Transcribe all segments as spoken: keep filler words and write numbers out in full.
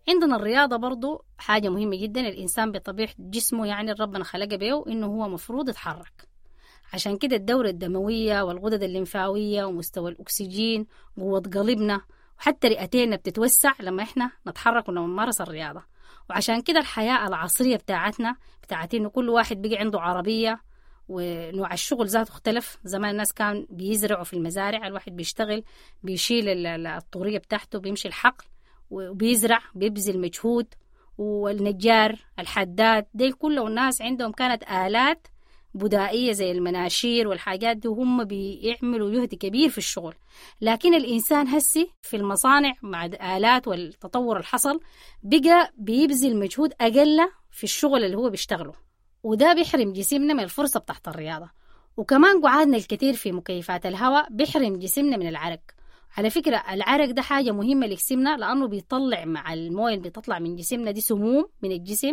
عندنا الرياضة برضو حاجة مهمة جدا. الإنسان بطبيعة جسمه يعني ربنا خلقه بيه إنه هو مفروض يتحرك. عشان كده الدورة الدموية والغدد الليمفاوية ومستوى الأكسجين وقوة قلبنا وحتى رئتينا بتتوسع لما إحنا نتحرك ولما نمارس الرياضة. وعشان كده الحياة العصرية بتاعتنا بتاعت إنه كل واحد بيجي عنده عربية ونوع الشغل ذاته اختلف. زمان الناس كان بيزرعوا في المزارع، الواحد بيشتغل بيشيل الطورية بتاعته بيمشي الحقل وبيزرع بيبذل مجهود. والنجار الحداد دي كله الناس عندهم كانت آلات بدائية زي المناشير والحاجات دي وهم بيعملوا جهد كبير في الشغل. لكن الإنسان هسي في المصانع مع الآلات والتطور الحصل بقى بيبذل مجهود أقل في الشغل اللي هو بيشتغله، وده بيحرم جسمنا من الفرصة بتاعت الرياضة. وكمان قعادنا الكثير في مكيفات الهواء بيحرم جسمنا من العرق. على فكرة العرق ده حاجة مهمة لجسمنا لأنه بيطلع مع المويه اللي بيطلع من جسمنا دي سموم من الجسم،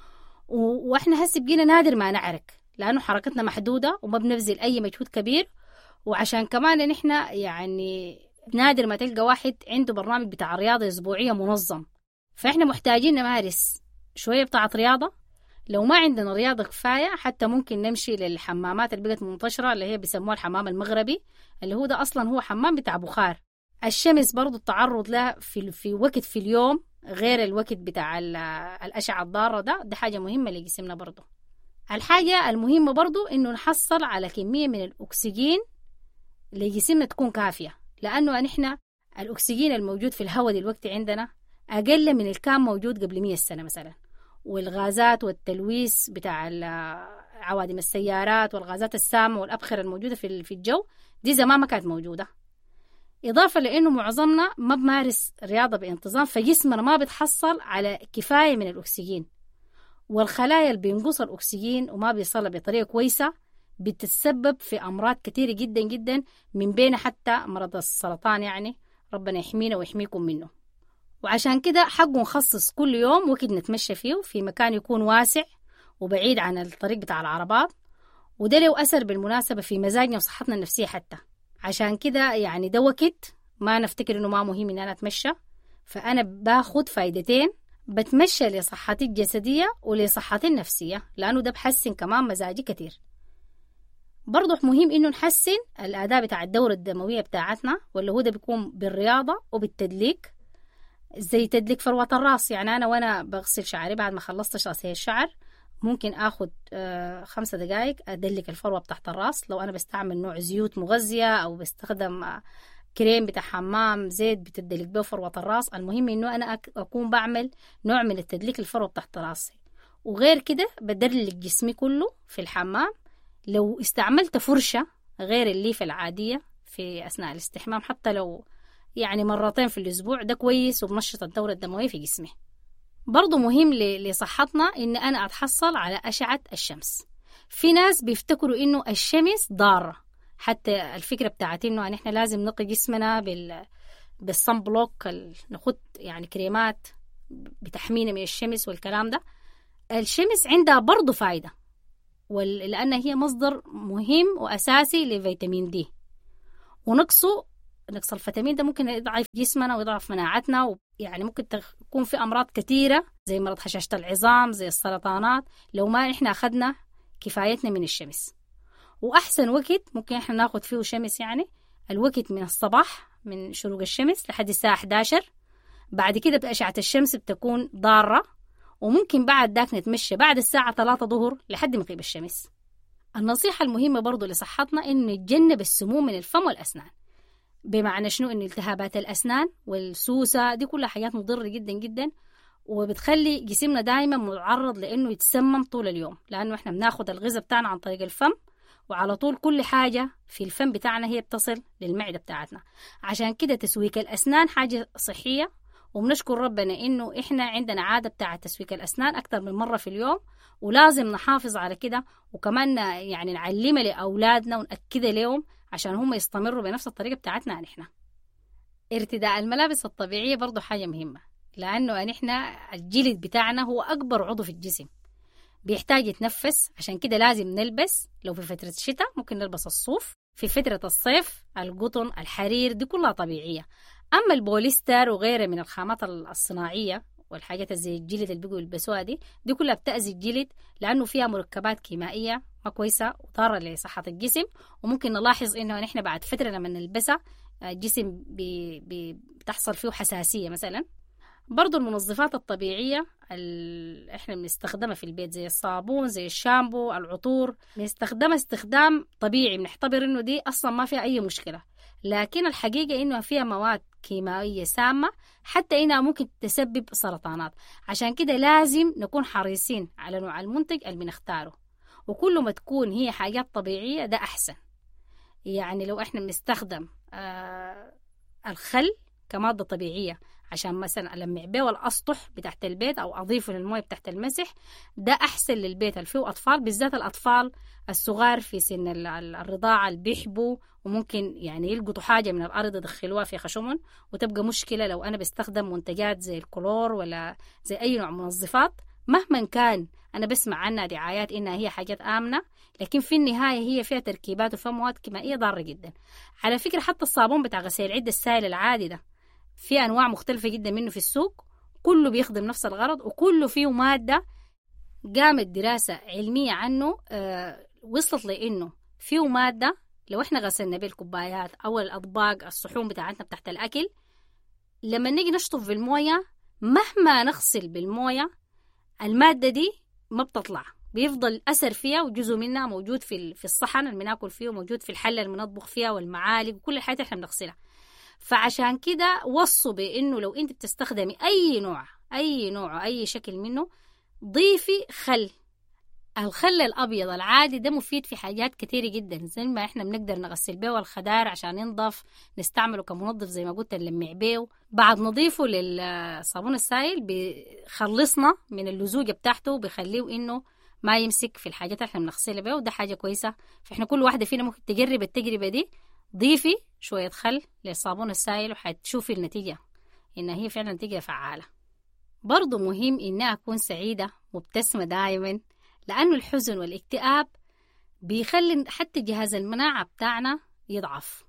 وإحنا هسي بقينا نادر ما نعرق لأنه حركتنا محدودة وما بنبذل أي مجهود كبير. وعشان كمان نحن يعني نادر ما تلقى واحد عنده برنامج بتاع رياضة أسبوعية منظم، فإحنا محتاجين نمارس شوية بتاعة رياضة. لو ما عندنا رياضة كفاية حتى ممكن نمشي للحمامات اللي بقت منتشرة اللي هي بيسموها الحمام المغربي، اللي هو ده أصلا هو حمام بتاع بخار. الشمس برضو التعرض لها في, في وقت في اليوم غير الوقت بتاع الأشعة الضارة ده ده حاجة مهمة لجسمنا برضو. الحاجة المهمة برضو إنه نحصل على كمية من الأكسجين لجسمنا تكون كافية، لأنه نحن الأكسجين الموجود في الهواء دلوقتي عندنا أقل من الكام موجود قبل مية سنة مثلا. والغازات والتلويث بتاع عوادم السيارات والغازات السامة والأبخرة الموجودة في الجو دي زمان ما كانت موجودة. إضافة لأنه معظمنا ما بمارس رياضة بانتظام فجسمنا ما بتحصل على كفاية من الأكسجين، والخلايا اللي بينقص الأكسجين وما بيصلها بطريقة كويسة بتتسبب في أمراض كتيرة جدا جدا، من بين حتى مرض السرطان يعني ربنا يحمينا ويحميكم منه. وعشان كده حقه نخصص كل يوم وقت نتمشى فيه في مكان يكون واسع وبعيد عن الطريق بتاع العربات، وده له أثر بالمناسبة في مزاجنا وصحتنا النفسية حتى. عشان كده يعني ده وقت ما نفتكر إنه ما مهم إن أنا أتمشى، فأنا باخد فايدتين، بتمشى لصحتي الجسدية ولصحتي النفسية لأنه ده بحسن كمان مزاجي كتير. برضو مهم إنه نحسن الأداء بتاع الدورة الدموية بتاعتنا، واللي هو ده بيكون بالرياضة وبالتدليك زي تدليك فروة الراس. يعني أنا وأنا بغسل شعري بعد ما خلصت غسيل الشعر ممكن أخد آه خمسة دقائق أدلك الفروة بتاعت الراس. لو أنا بستعمل نوع زيوت مغذية أو بستخدم آه كريم بتاع حمام زيت بتدلك به فروة الراس، المهم إنه أنا أكون بعمل نوع من التدليك الفروة بتاعت راسي. وغير كده بدلك جسمي كله في الحمام. لو استعملت فرشة غير الليفة العادية في أثناء الاستحمام حتى لو يعني مرتين في الأسبوع ده كويس وبنشط الدورة الدموية في جسمي. برضو مهم لصحتنا إن أنا أتحصل على أشعة الشمس. في ناس بيفتكروا إنه الشمس ضارة، حتى الفكرة بتاعت إنه نحن لازم نقي جسمنا بال بالصن بلوك، ناخد يعني كريمات بتحمينا من الشمس والكلام ده. الشمس عندها برضو فايدة، لأنها هي مصدر مهم وأساسي لفيتامين دي، ونقصه نقص الفيتامين ده ممكن يضعف جسمنا ويضعف مناعتنا، ويعني ممكن تكون في أمراض كثيرة زي مرض هشاشة العظام زي السرطانات لو ما إحنا أخذنا كفايتنا من الشمس. وأحسن وقت ممكن إحنا ناخد فيه شمس يعني الوقت من الصباح من شروق الشمس لحد الساعة إحدى عشر. بعد كده بأشعة الشمس بتكون ضارة، وممكن بعد ذاك نتمشى بعد الساعة ثلاثة ظهر لحد مغيب الشمس. النصيحة المهمة برضو لصحتنا إن نتجنب السموم من الفم والأسنان. بمعنى شنو؟ إن التهابات الأسنان والسوسة دي كلها حاجات مضرة جدا جدا، وبتخلي جسمنا دائما معرض لأنه يتسمم طول اليوم، لأنه إحنا بناخد الغذاء بتاعنا عن طريق الفم، وعلى طول كل حاجة في الفم بتاعنا هي بتصل للمعدة بتاعتنا. عشان كده تسويك الأسنان حاجة صحية، وبنشكر ربنا إنه إحنا عندنا عادة بتاعة تسويك الأسنان أكتر من مرة في اليوم، ولازم نحافظ على كده، وكمان يعني نعلمها لأولادنا ونأكدها لهم عشان هم يستمروا بنفس الطريقة بتاعتنا نحن. ارتداء الملابس الطبيعية برضو حاجة مهمة، لأنه نحن الجلد بتاعنا هو أكبر عضو في الجسم بيحتاج يتنفس. عشان كده لازم نلبس، لو في فترة الشتاء ممكن نلبس الصوف، في فترة الصيف القطن الحرير دي كلها طبيعية. أما البوليستر وغيره من الخامات الصناعية والحاجات زي الجلد اللي بيقوا يلبسوها دي دي كلها بتأذي الجلد، لأنه فيها مركبات كيميائية ما كويسة وضارة لصحة الجسم. وممكن نلاحظ إنه نحن بعد فترة لما نلبسها الجسم بي بي بتحصل فيه حساسية مثلا. برضو المنظفات الطبيعية اللي احنا بنستخدمها في البيت زي الصابون زي الشامبو العطور بنستخدمها استخدام طبيعي، بنعتبر انه دي اصلا ما فيها اي مشكلة، لكن الحقيقة انه فيها مواد كيميائية سامة حتى انها ممكن تسبب سرطانات. عشان كده لازم نكون حريصين على نوع المنتج اللي بنختاره، وكل ما تكون هي حاجات طبيعية ده احسن. يعني لو احنا بنستخدم آه الخل كمادة طبيعية عشان مثلا ألمع بيه الأسطح بتاعت البيت أو أضيفه للموية بتاعت المسح، ده أحسن للبيت اللي فيه أطفال، بالذات الأطفال الصغار في سن الرضاعة اللي بيحبوا وممكن يعني يلقطوا حاجة من الأرض يدخلوها في خشمهم، وتبقى مشكلة لو أنا بستخدم منتجات زي الكلور ولا زي أي نوع منظفات مهما كان أنا بسمع عنها دعايات إنها هي حاجات آمنة، لكن في النهاية هي فيها تركيبات وفيها مواد كيميائية ضارة جدا. على فكرة حتى الصابون بتاع غسيل العدة السائل العادي ده في أنواع مختلفة جدا منه في السوق، كله بيخدم نفس الغرض وكله فيه مادة قامت دراسة علمية عنه آه وصلت لأنه فيه مادة لو احنا غسلنا بالكوبايات أو الأطباق الصحون بتاعتنا بتاعت الأكل، لما نيجي نشطف بالموية مهما نغسل بالموية المادة دي ما بتطلع، بيفضل أثر فيها وجزء منها موجود في في الصحن اللي بناكل فيه وموجود في الحلة اللي بنطبخ فيها والمعالق وكل الحاجات اللي احنا بنغسلها. فعشان كده وصوا بإنه لو انت بتستخدمي أي نوع أي نوع أي شكل منه ضيفي خل. الخل الأبيض العادي ده مفيد في حاجات كتيرة جدا، زي ما احنا بنقدر نغسل بيه الخضار عشان ينضف، نستعمله كمنظف زي ما قلت نلمع بيه، بعد نضيفه للصابون السائل بيخلصنا من اللزوجة بتاعته وبيخليه إنه ما يمسك في الحاجات اللي احنا بنغسلها بيه، وده حاجة كويسة. فاحنا كل واحدة فينا ممكن تجرب التجربة دي، ضيفي شوية خل للصابون السائل وحتشوفي النتيجة إنها هي فعلا نتيجة فعالة. برضو مهم إنها أكون سعيدة مبتسمة دائما، لأنه الحزن والاكتئاب بيخلي حتى جهاز المناعة بتاعنا يضعف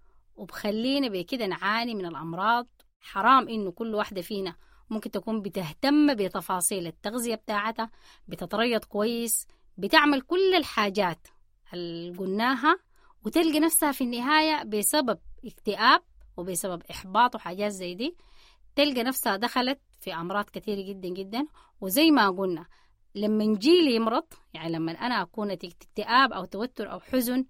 وبخلينا بكده نعاني من الأمراض. حرام إنه كل واحدة فينا ممكن تكون بتهتم بتفاصيل التغذية بتاعتها، بتتريض كويس، بتعمل كل الحاجات اللي قلناها، وتلقى نفسها في النهاية بسبب اكتئاب وبسبب إحباط وحاجات زي دي تلقى نفسها دخلت في أمراض كتيرة جدا جدا. وزي ما قلنا لما نجيلي مرض، يعني لما أنا أكون اكتئاب أو توتر أو حزن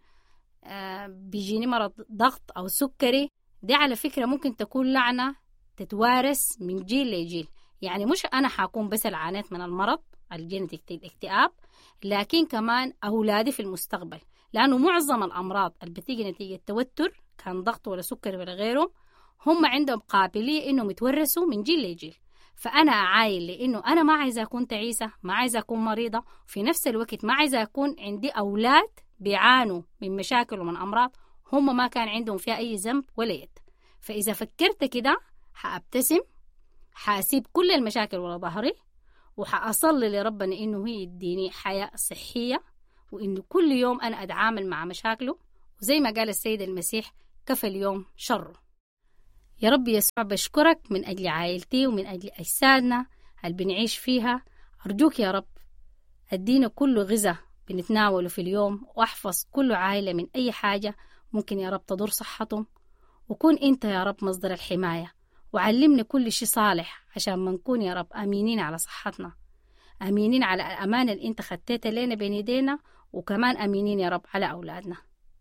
آه بيجيني مرض ضغط أو سكري، دي على فكرة ممكن تكون لعنة تتوارث من جيل لجيل. يعني مش أنا حاكون بس اللي عانيت من المرض الجينيتيك الاكتئاب، لكن كمان أولادي في المستقبل، لأنه معظم الأمراض اللي بتيجي نتيجة توتر كان ضغط ولا سكري ولا غيره هم عندهم قابلية إنهم يتورثوا من جيل لجيل. فأنا أعاين لأنه أنا ما عايزة أكون تعيسة، ما عايزة أكون مريضة، وفي نفس الوقت ما عايزة أكون عندي أولاد بيعانوا من مشاكل ومن أمراض هم ما كان عندهم فيها أي ذنب ولا يد. فإذا فكرت كده حأبتسم، حأسيب كل المشاكل ولا ظهري، وحأصلي لربنا إنه هي يديني حياة صحية، وإنه كل يوم أنا أتعامل مع مشاكله، وزي ما قال السيد المسيح كفى اليوم شره. يا رب يسوع بشكرك من أجل عائلتي ومن أجل أجسادنا اللي بنعيش فيها. أرجوك يا رب أدينا كل غذاء بنتناوله في اليوم، وأحفظ كل عائلة من أي حاجة ممكن يا رب تضر صحتهم، وكون أنت يا رب مصدر الحماية، وعلمنا كل شيء صالح عشان ما نكون يا رب أمينين على صحتنا، أمينين على الأمانة اللي أنت خدتها لنا بين يدينا، وكمان أمينين يا رب على أولادنا،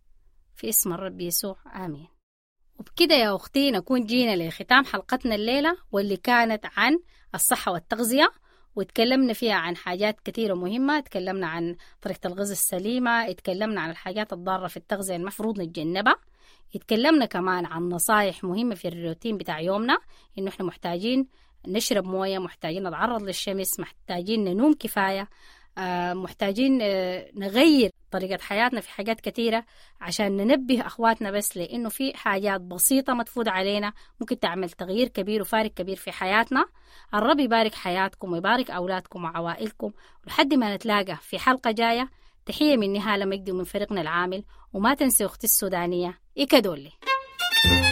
في اسم الرب يسوع آمين. وبكده يا أختي نكون جينا لختام حلقتنا الليلة، واللي كانت عن الصحة والتغذية، واتكلمنا فيها عن حاجات كثيرة مهمة. اتكلمنا عن طريقة الغذاء السليمة، اتكلمنا عن الحاجات الضارة في التغذية المفروض نتجنبها، اتكلمنا كمان عن نصايح مهمة في الروتين بتاع يومنا، إنه احنا محتاجين نشرب موية، محتاجين نتعرض للشمس، محتاجين ننوم كفاية، آه محتاجين آه نغير طريقة حياتنا في حاجات كتيرة عشان ننبه أخواتنا، بس لأنه في حاجات بسيطة متفوت علينا ممكن تعمل تغيير كبير وفارق كبير في حياتنا. الرب يبارك حياتكم ويبارك أولادكم وعوائلكم، ولحد ما نتلاقى في حلقة جاية، تحية من نهالة مجدي ومن فريقنا العامل، وما تنسوا أختي السودانية إيكادولي.